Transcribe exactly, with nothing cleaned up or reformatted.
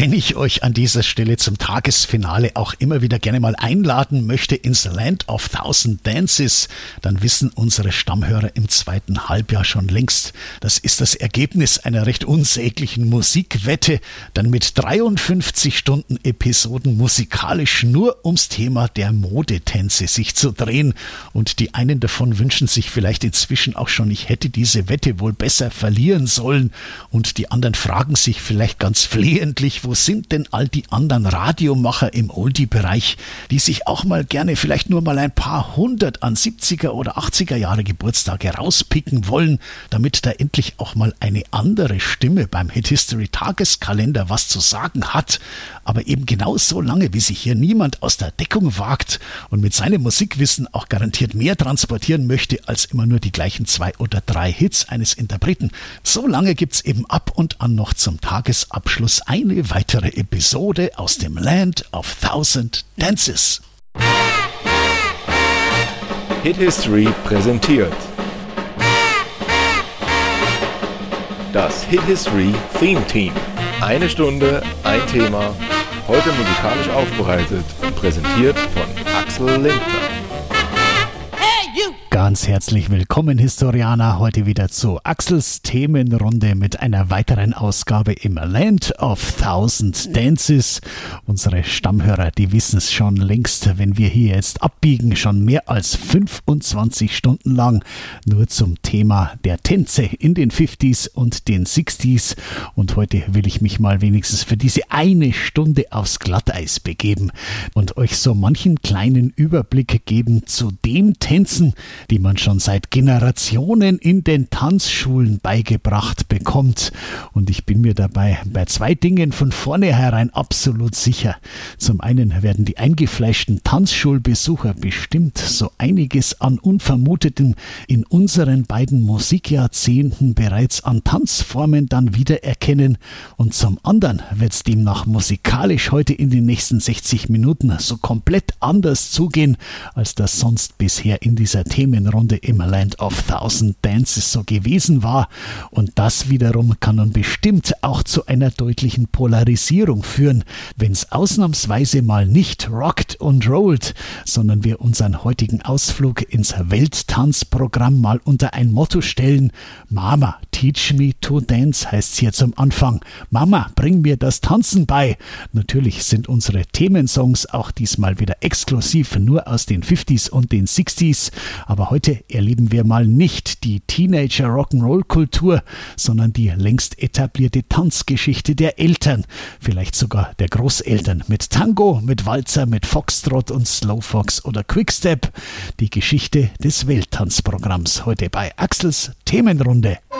wenn ich euch an dieser Stelle zum Tagesfinale auch immer wieder gerne mal einladen möchte ins Land of Thousand Dances, dann wissen unsere Stammhörer im zweiten Halbjahr schon längst, das ist das Ergebnis einer recht unsäglichen Musikwette, dann mit dreiundfünfzig Stunden Episoden musikalisch nur ums Thema der Modetänze sich zu drehen. Und die einen davon wünschen sich vielleicht inzwischen auch schon, ich hätte diese Wette wohl besser verlieren sollen. Und die anderen fragen sich vielleicht ganz flehentlich, wo sind denn all die anderen Radiomacher im Oldie-Bereich, die sich auch mal gerne vielleicht nur mal ein paar hundert an siebziger oder achtziger Jahre Geburtstage rauspicken wollen, damit da endlich auch mal eine andere Stimme beim Hit History Tageskalender was zu sagen hat. Aber eben genau so lange, wie sich hier niemand aus der Deckung wagt und mit seinem Musikwissen auch garantiert mehr transportieren möchte als immer nur die gleichen zwei oder drei Hits eines Interpreten, so lange gibt's eben ab und an noch zum Tagesabschluss eine weitere Episode aus dem Land of Thousand Dances. Hit History präsentiert das Hit History Theme Team. Eine Stunde, ein Thema, heute musikalisch aufbereitet und präsentiert von Axel Lindner. Ganz herzlich willkommen, Historianer, heute wieder zu Axels Themenrunde mit einer weiteren Ausgabe im Land of Thousand Dances. Unsere Stammhörer, die wissen es schon längst, wenn wir hier jetzt abbiegen, schon mehr als fünfundzwanzig Stunden lang nur zum Thema der Tänze in den fünfziger und den sechziger. Und heute will ich mich mal wenigstens für diese eine Stunde aufs Glatteis begeben und euch so manchen kleinen Überblick geben zu den Tänzen, die man schon seit Generationen in den Tanzschulen beigebracht bekommt. Und ich bin mir dabei bei zwei Dingen von vornherein absolut sicher. Zum einen werden die eingefleischten Tanzschulbesucher bestimmt so einiges an Unvermutetem in unseren beiden Musikjahrzehnten bereits an Tanzformen dann wiedererkennen. Und zum anderen wird es demnach musikalisch heute in den nächsten sechzig Minuten so komplett anders zugehen, als das sonst bisher in dieser Themenrunde im Land of Thousand Dances so gewesen war. Und das wiederum kann nun bestimmt auch zu einer deutlichen Polarisierung führen, wenn es ausnahmsweise mal nicht rockt und rollt, sondern wir unseren heutigen Ausflug ins Welttanzprogramm mal unter ein Motto stellen: Mama, teach me to dance, heißt es hier zum Anfang. Mama, bring mir das Tanzen bei. Natürlich sind unsere Themensongs auch diesmal wieder exklusiv nur aus den fünfziger und den sechziger, aber heute erleben wir mal nicht die Teenager-Rock'n'Roll-Kultur, sondern die längst etablierte Tanzgeschichte der Eltern, vielleicht sogar der Großeltern, mit Tango, mit Walzer, mit Foxtrot und Slowfox oder Quickstep. Die Geschichte des Welttanzprogramms heute bei Axels Themenrunde.